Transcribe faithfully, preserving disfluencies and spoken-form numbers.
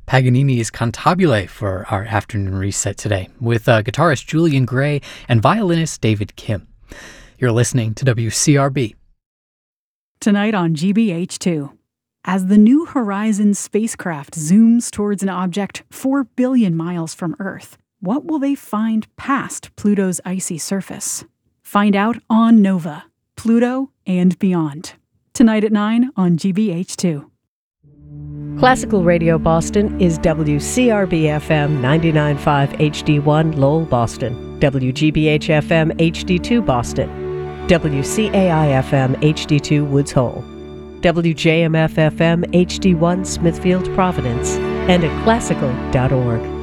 Paganini's Cantabile for our afternoon reset today, with uh, guitarist Julian Gray and violinist David Kim. You're listening to W C R B. Tonight on G B H two. As the New Horizons spacecraft zooms towards an object four billion miles from Earth, what will they find past Pluto's icy surface? Find out on Nova, Pluto and Beyond. Tonight at nine on G B H two. Classical Radio Boston is W C R B F M ninety-nine point five H D one Lowell, Boston, W G B H F M H D two Boston, W C A I F M H D two Woods Hole, W J M F F M H D one Smithfield, Providence, and at classical dot org.